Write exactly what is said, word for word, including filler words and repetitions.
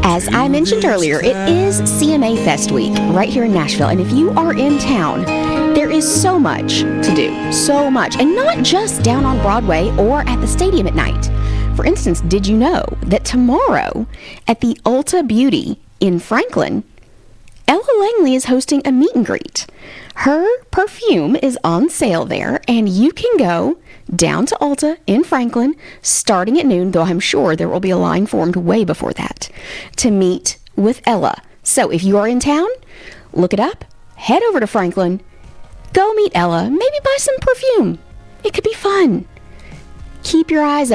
As I mentioned earlier, it is C M A Fest Week right here in Nashville. And if you are in town, there is so much to do. So much. And not just down on Broadway or at the stadium at night. For instance, did you know that tomorrow at the Ulta Beauty in Franklin, Ella Langley is hosting a meet and greet. Her perfume is on sale there, and you can go down to Ulta in Franklin starting at noon, though I'm sure there will be a line formed way before that, to meet with Ella. So if you are in town, look it up, head over to Franklin, go meet Ella, maybe buy some perfume. It could be fun. Keep your eyes open.